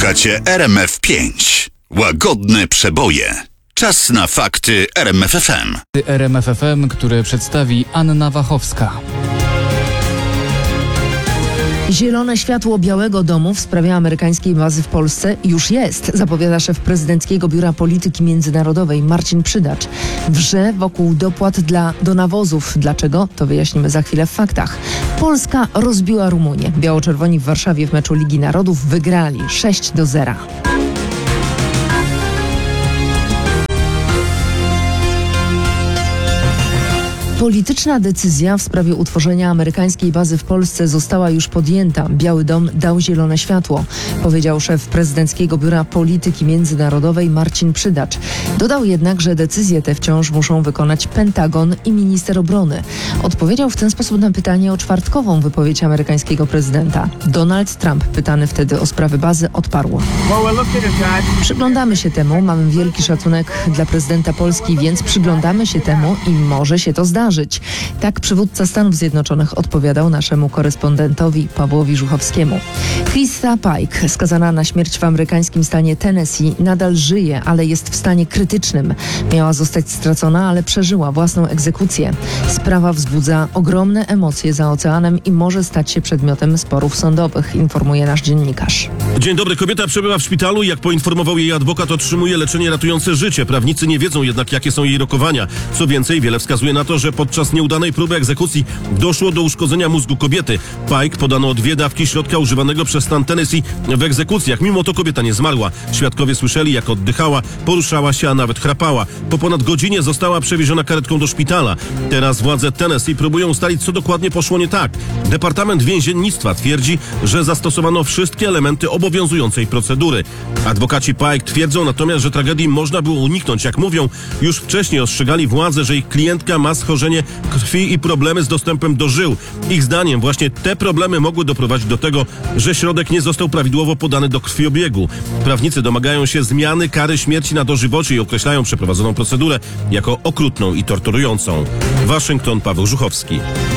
Słuchacie RMF5. Łagodne przeboje. Czas na fakty RMFFM. RMFFM, które przedstawi Anna Wachowska. Zielone światło Białego Domu w sprawie amerykańskiej bazy w Polsce już jest, zapowiada szef prezydenckiego Biura Polityki Międzynarodowej Marcin Przydacz. Wrze wokół dopłat do nawozów. Dlaczego? To wyjaśnimy za chwilę w faktach. Polska rozbiła Rumunię. Biało-czerwoni w Warszawie w meczu Ligi Narodów wygrali 6-0. Polityczna decyzja w sprawie utworzenia amerykańskiej bazy w Polsce została już podjęta. Biały Dom dał zielone światło, powiedział szef prezydenckiego Biura Polityki Międzynarodowej Marcin Przydacz. Dodał jednak, że decyzje te wciąż muszą wykonać Pentagon i minister obrony. Odpowiedział w ten sposób na pytanie o czwartkową wypowiedź amerykańskiego prezydenta. Donald Trump, pytany wtedy o sprawy bazy, odparł: przyglądamy się temu, mamy wielki szacunek dla prezydenta Polski, więc przyglądamy się temu i może się to zdarzyć. Tak przywódca Stanów Zjednoczonych odpowiadał naszemu korespondentowi Pawłowi Żuchowskiemu. Christa Pike, skazana na śmierć w amerykańskim stanie Tennessee, nadal żyje, ale jest w stanie krytycznym. Miała zostać stracona, ale przeżyła własną egzekucję. Sprawa wzbudza ogromne emocje za oceanem i może stać się przedmiotem sporów sądowych, informuje nasz dziennikarz. Dzień dobry. Kobieta przebywa w szpitalu i jak poinformował jej adwokat, otrzymuje leczenie ratujące życie. Prawnicy nie wiedzą jednak, jakie są jej rokowania. Co więcej, wiele wskazuje na to, że podczas nieudanej próby egzekucji doszło do uszkodzenia mózgu kobiety. Pike podano 2 dawki środka używanego przez stan Tennessee w egzekucjach. Mimo to kobieta nie zmarła. Świadkowie słyszeli, jak oddychała, poruszała się, a nawet chrapała. Po ponad godzinie została przewieziona karetką do szpitala. Teraz władze Tennessee próbują ustalić, co dokładnie poszło nie tak. Departament Więziennictwa twierdzi, że zastosowano wszystkie elementy obowiązującej procedury. Adwokaci Pike twierdzą natomiast, że tragedii można było uniknąć. Jak mówią, już wcześniej ostrzegali władze, że ich klientka ma schorzenie krwi i problemy z dostępem do żył. Ich zdaniem właśnie te problemy mogły doprowadzić do tego, że środek nie został prawidłowo podany do krwiobiegu. Prawnicy domagają się zmiany kary śmierci na dożywocie i określają przeprowadzoną procedurę jako okrutną i torturującą. Waszyngton, Paweł Żuchowski.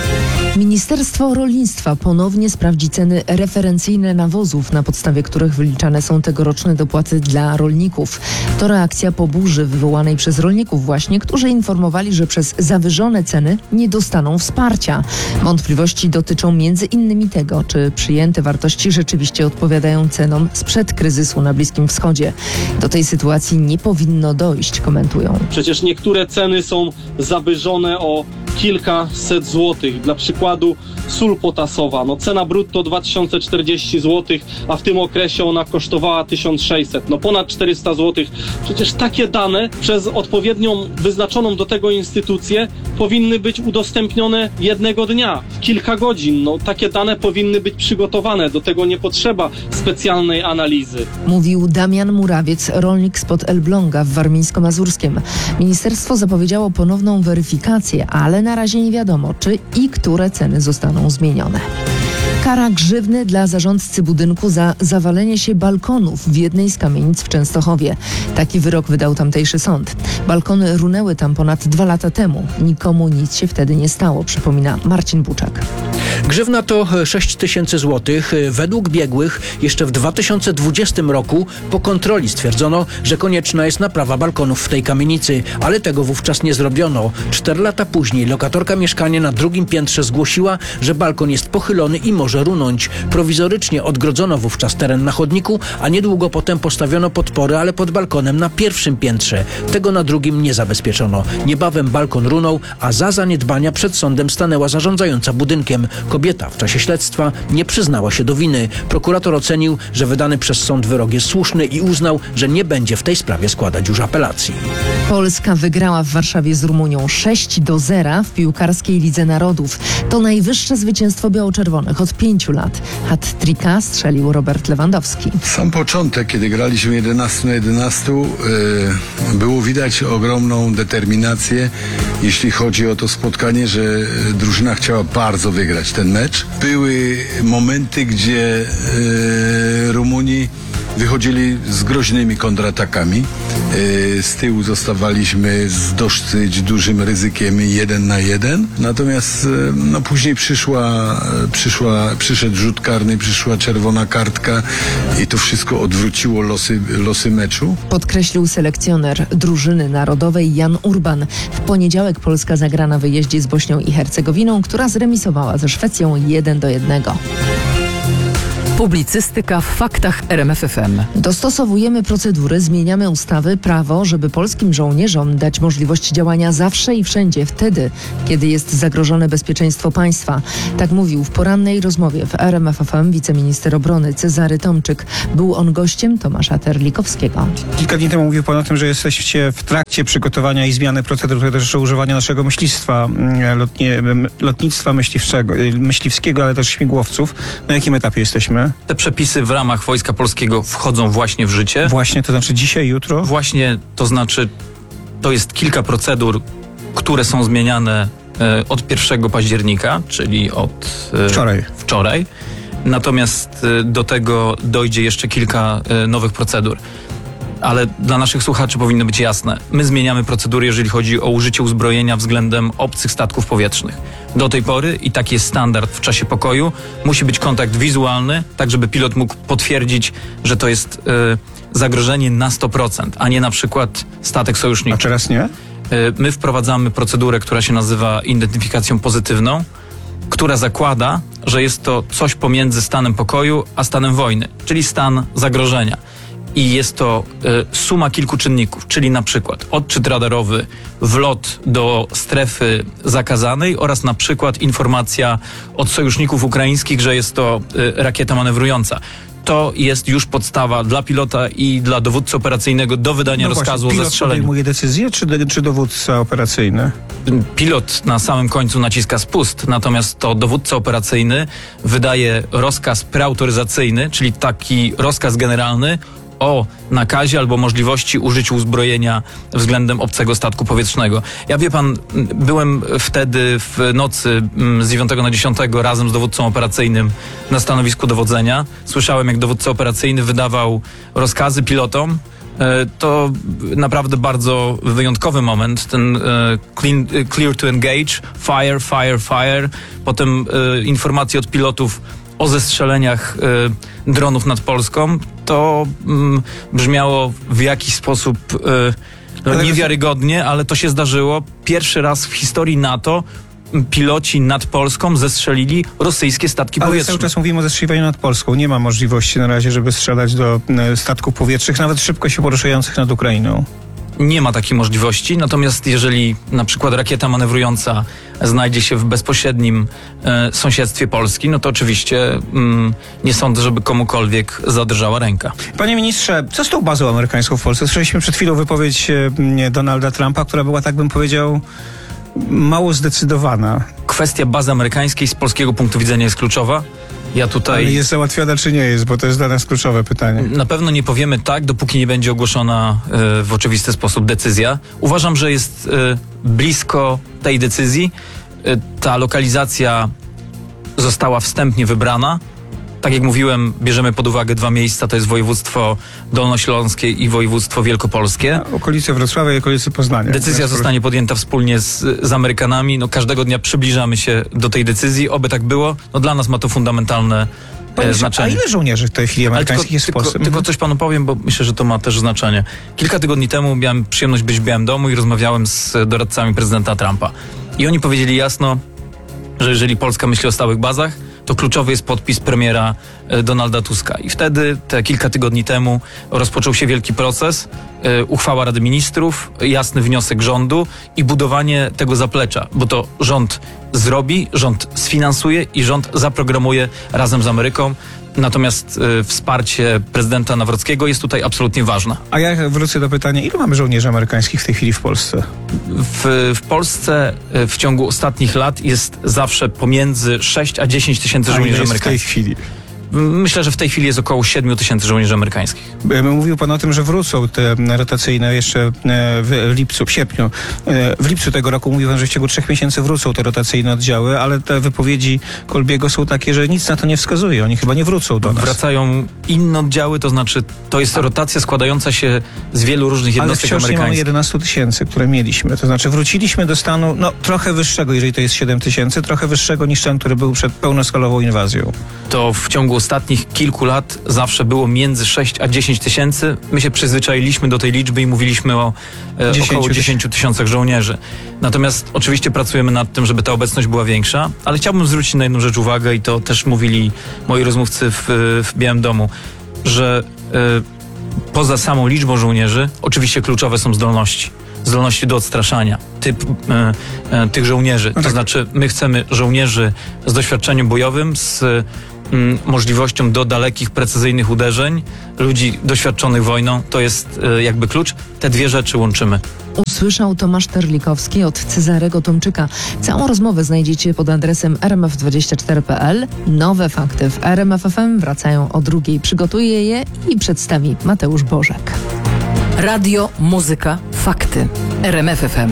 Ministerstwo Rolnictwa ponownie sprawdzi ceny referencyjne nawozów, na podstawie których wyliczane są tegoroczne dopłaty dla rolników. To reakcja po burzy wywołanej przez rolników właśnie, którzy informowali, że przez zawyżone ceny nie dostaną wsparcia. Wątpliwości dotyczą między innymi tego, czy przyjęte wartości rzeczywiście odpowiadają cenom sprzed kryzysu na Bliskim Wschodzie. Do tej sytuacji nie powinno dojść, komentują. Przecież niektóre ceny są zawyżone o kilkaset złotych. Dla przykładu sól potasowa. Cena brutto 2040 zł, a w tym okresie ona kosztowała 1600. Ponad 400 zł. Przecież takie dane przez odpowiednią wyznaczoną do tego instytucję powinny być udostępnione jednego dnia, w kilka godzin. Takie dane powinny być przygotowane. Do tego nie potrzeba specjalnej analizy. Mówił Damian Murawiec, rolnik spod Elbląga w Warmińsko-Mazurskiem. Ministerstwo zapowiedziało ponowną weryfikację, ale na razie nie wiadomo, czy i które ceny zostaną zmienione. Kara grzywny dla zarządcy budynku za zawalenie się balkonów w jednej z kamienic w Częstochowie. Taki wyrok wydał tamtejszy sąd. Balkony runęły tam ponad 2 lata temu. Nikomu nic się wtedy nie stało, przypomina Marcin Buczak. Grzywna to 6 000 złotych. Według biegłych jeszcze w 2020 roku po kontroli stwierdzono, że konieczna jest naprawa balkonów w tej kamienicy, ale tego wówczas nie zrobiono. 4 lata później lokatorka mieszkania na 2. piętrze zgłosiła, że balkon jest pochylony i może runąć. Prowizorycznie odgrodzono wówczas teren na chodniku, a niedługo potem postawiono podpory, ale pod balkonem na 1. piętrze. Tego na 2. nie zabezpieczono. Niebawem balkon runął, a za zaniedbania przed sądem stanęła zarządzająca budynkiem. Kobieta w czasie śledztwa nie przyznała się do winy. Prokurator ocenił, że wydany przez sąd wyrok jest słuszny i uznał, że nie będzie w tej sprawie składać już apelacji. Polska wygrała w Warszawie z Rumunią 6-0 w piłkarskiej Lidze Narodów. To najwyższe zwycięstwo biało-czerwonych od 5 lat. Hat-tricka strzelił Robert Lewandowski. Sam początek, kiedy graliśmy 11 na 11, było widać ogromną determinację, jeśli chodzi o to spotkanie, że drużyna chciała bardzo wygrać ten mecz. Były momenty, gdzie Rumuni wychodzili z groźnymi kontratakami. Z tyłu zostawaliśmy z dosyć dużym ryzykiem 1 na 1. Natomiast no, później przyszedł rzut karny, przyszła czerwona kartka i to wszystko odwróciło losy meczu. Podkreślił selekcjoner drużyny narodowej Jan Urban. W poniedziałek Polska zagra na wyjeździe z Bośnią i Hercegowiną, która zremisowała ze Szwecją 1-1. Publicystyka w faktach RMF FM. Dostosowujemy procedury, zmieniamy ustawy, prawo, żeby polskim żołnierzom dać możliwość działania zawsze i wszędzie, wtedy, kiedy jest zagrożone bezpieczeństwo państwa. Tak mówił w porannej rozmowie w RMF FM wiceminister obrony Cezary Tomczyk. Był on gościem Tomasza Terlikowskiego. Kilka dni temu mówił pan o tym, że jesteście w trakcie przygotowania i zmiany procedur, które dotyczą używania naszego lotnictwa myśliwskiego, ale też śmigłowców. Na jakim etapie jesteśmy? Te przepisy w ramach Wojska Polskiego wchodzą właśnie w życie. Właśnie, to znaczy dzisiaj, jutro? Właśnie, to znaczy to jest kilka procedur, które są zmieniane od 1 października, czyli od wczoraj. Natomiast do tego dojdzie jeszcze kilka nowych procedur. Ale dla naszych słuchaczy powinno być jasne. My zmieniamy procedury, jeżeli chodzi o użycie uzbrojenia względem obcych statków powietrznych. Do tej pory, i taki jest standard w czasie pokoju, musi być kontakt wizualny, tak żeby pilot mógł potwierdzić, że to jest zagrożenie na 100%, a nie na przykład statek sojuszniczy. A teraz nie? My wprowadzamy procedurę, która się nazywa identyfikacją pozytywną, która zakłada, że jest to coś pomiędzy stanem pokoju a stanem wojny, czyli stan zagrożenia. I jest to suma kilku czynników, czyli na przykład odczyt radarowy, wlot do strefy zakazanej oraz na przykład informacja od sojuszników ukraińskich, że jest to rakieta manewrująca. To jest już podstawa dla pilota i dla dowódcy operacyjnego do wydania rozkazu o zestrzeleniu. Pilot podejmuje decyzję, czy dowódca operacyjny? Pilot na samym końcu naciska spust, natomiast to dowódca operacyjny wydaje rozkaz preautoryzacyjny, czyli taki rozkaz generalny o nakazie albo możliwości użycia uzbrojenia względem obcego statku powietrznego. Ja, wie pan, byłem wtedy w nocy z 9 na 10 razem z dowódcą operacyjnym na stanowisku dowodzenia. Słyszałem, jak dowódca operacyjny wydawał rozkazy pilotom. To naprawdę bardzo wyjątkowy moment, ten clear to engage, fire, fire, fire. Potem informacje od pilotów o zestrzeleniach dronów nad Polską. To brzmiało w jakiś sposób niewiarygodnie, ale to się zdarzyło. Pierwszy raz w historii NATO piloci nad Polską zestrzelili rosyjskie statki powietrzne. Ale cały czas mówimy o zestrzeliwaniu nad Polską. Nie ma możliwości na razie, żeby strzelać do statków powietrznych, nawet szybko się poruszających nad Ukrainą. Nie ma takiej możliwości, natomiast jeżeli na przykład rakieta manewrująca znajdzie się w bezpośrednim sąsiedztwie Polski, no to oczywiście nie sądzę, żeby komukolwiek zadrżała ręka. Panie ministrze, co z tą bazą amerykańską w Polsce? Słyszeliśmy przed chwilą wypowiedź Donalda Trumpa, która była, tak bym powiedział, mało zdecydowana. Kwestia bazy amerykańskiej z polskiego punktu widzenia jest kluczowa. Ja tutaj... Ale jest załatwiona czy nie jest, bo to jest dla nas kluczowe pytanie. Na pewno nie powiemy tak, dopóki nie będzie ogłoszona w oczywisty sposób decyzja. Uważam, że jest blisko tej decyzji. Ta lokalizacja została wstępnie wybrana. Tak jak mówiłem, bierzemy pod uwagę 2 miejsca, to jest województwo dolnośląskie i województwo wielkopolskie. Okolice Wrocławia i okolice Poznania. Decyzja zostanie podjęta wspólnie z Amerykanami. No, każdego dnia przybliżamy się do tej decyzji. Oby tak było. No, dla nas ma to fundamentalne znaczenie. A ile żołnierzy w tej chwili amerykańskich jest w Polsce? Tylko coś panu powiem, bo myślę, że to ma też znaczenie. Kilka tygodni temu miałem przyjemność być w Białym Domu i rozmawiałem z doradcami prezydenta Trumpa. I oni powiedzieli jasno, że jeżeli Polska myśli o stałych bazach, to kluczowy jest podpis premiera Donalda Tuska. I wtedy, te kilka tygodni temu, rozpoczął się wielki proces, uchwała Rady Ministrów, jasny wniosek rządu i budowanie tego zaplecza, bo to rząd zrobi, rząd sfinansuje i rząd zaprogramuje razem z Ameryką. Natomiast wsparcie prezydenta Nawrockiego jest tutaj absolutnie ważne. A ja wrócę do pytania, ilu mamy żołnierzy amerykańskich w tej chwili w Polsce? W Polsce w ciągu ostatnich lat jest zawsze pomiędzy 6 a 10 tysięcy żołnierzy amerykańskich. W tej chwili? Myślę, że w tej chwili jest około 7 000 żołnierzy amerykańskich. Mówił pan o tym, że wrócą te rotacyjne jeszcze w lipcu, w sierpniu. W lipcu tego roku mówił pan, że w ciągu 3 miesięcy wrócą te rotacyjne oddziały, ale te wypowiedzi Kolbiego są takie, że nic na to nie wskazuje. Oni chyba nie wrócą do nas. Wracają inne oddziały, to znaczy to jest rotacja składająca się z wielu różnych Ale jednostek wciąż nie mamy amerykańskich. 11 000, które mieliśmy. To znaczy wróciliśmy do stanu trochę wyższego, jeżeli to jest 7 000, trochę wyższego niż ten, który był przed pełnoskalową inwazją. To w ciągu ostatnich kilku lat zawsze było między 6 a 10 tysięcy. My się przyzwyczailiśmy do tej liczby i mówiliśmy o około 10 000 żołnierzy. Natomiast oczywiście pracujemy nad tym, żeby ta obecność była większa, ale chciałbym zwrócić na jedną rzecz uwagę i to też mówili moi rozmówcy w Białym Domu, że poza samą liczbą żołnierzy oczywiście kluczowe są zdolności do odstraszania, typ tych żołnierzy. To znaczy my chcemy żołnierzy z doświadczeniem bojowym, z możliwością do dalekich, precyzyjnych uderzeń, ludzi doświadczonych wojną. To jest jakby klucz. Te dwie rzeczy łączymy. Usłyszał Tomasz Terlikowski od Cezarego Tomczyka. Całą rozmowę znajdziecie pod adresem rmf24.pl. Nowe fakty w RMF FM wracają o 2:00. Przygotuje je i przedstawi Mateusz Bożek. Radio, muzyka, fakty. RMF FM.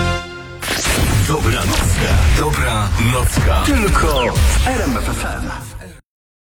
Dobra nocka. Tylko w RMF FM.